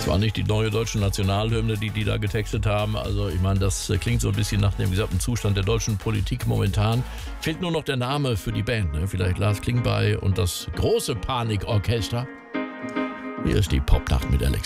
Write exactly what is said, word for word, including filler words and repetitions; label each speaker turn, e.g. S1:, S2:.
S1: Es war nicht die neue deutsche Nationalhymne, die die da getextet haben. Also ich meine, das klingt so ein bisschen nach dem gesamten Zustand der deutschen Politik momentan. Fehlt nur noch der Name für die Band, ne? Vielleicht Lars Klingbeil und das große Panikorchester. Hier ist die Popnacht mit Alex